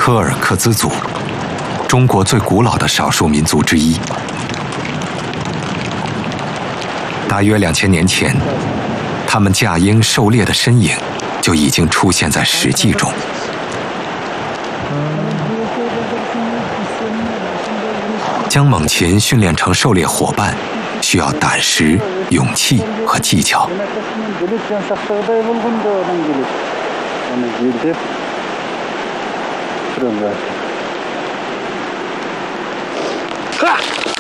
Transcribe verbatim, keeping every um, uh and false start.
柯尔克孜族，中国最古老的少数民族之一。大约两千年前，他们驾鹰狩猎的身影就已经出现在史记中。将猛禽训练成狩猎伙伴，需要胆识、勇气和技巧。 哈